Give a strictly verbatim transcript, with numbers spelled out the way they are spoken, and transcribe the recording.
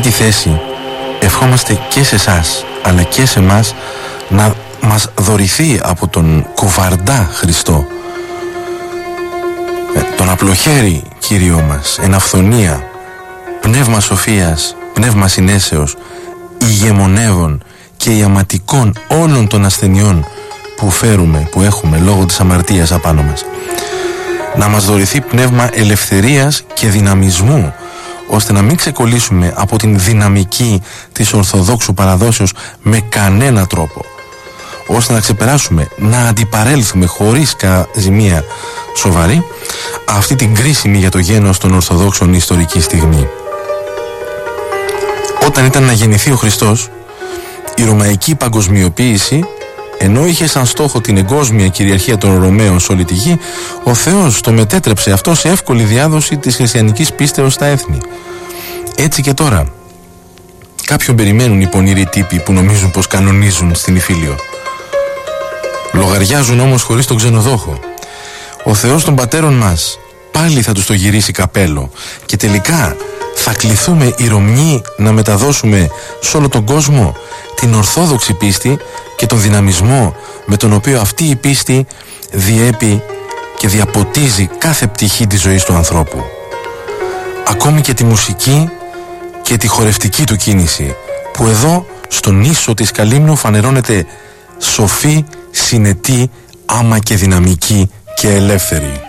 τη θέση ευχόμαστε και σε εσάς αλλά και σε εμάς να μας δωρηθεί από τον κουβαρντά Χριστό, τον απλοχέρι Κύριό μας, εν αυθονία, πνεύμα σοφίας, πνεύμα συνέσεως, ηγεμονεύων και ιαματικών όλων των ασθενειών που φέρουμε, που έχουμε λόγω της αμαρτίας απάνω μας. Να μας δωρηθεί πνεύμα ελευθερίας και δυναμισμού, ώστε να μην ξεκολλήσουμε από την δυναμική της Ορθοδόξου παραδόσεως με κανένα τρόπο, ώστε να ξεπεράσουμε, να αντιπαρέλθουμε χωρίς ζημία σοβαρή αυτή την κρίσιμη για το γένος των Ορθοδόξων ιστορική στιγμή. Όταν ήταν να γεννηθεί ο Χριστός, η ρωμαϊκή παγκοσμιοποίηση, ενώ είχε σαν στόχο την εγκόσμια κυριαρχία των Ρωμαίων σε όλη τη γη, ο Θεός το μετέτρεψε αυτό σε εύκολη διάδοση της χριστιανικής πίστεως στα έθνη. Έτσι και τώρα κάποιον περιμένουν οι πονηροί τύποι που νομίζουν πως κανονίζουν στην Ιφίλιο. Λογαριάζουν όμως χωρίς τον ξενοδόχο. Ο Θεός των πατέρων μας πάλι θα τους το γυρίσει καπέλο και τελικά θα κληθούμε οι Ρωμιοί να μεταδώσουμε σε όλο τον κόσμο την ορθόδοξη πίστη και τον δυναμισμό με τον οποίο αυτή η πίστη διέπει και διαποτίζει κάθε πτυχή της ζωής του ανθρώπου. Ακόμη και τη μουσική και τη χορευτική του κίνηση, που εδώ στον ίσο της Καλύμνου φανερώνεται σοφή, συνετή, άμα και δυναμική και ελεύθερη.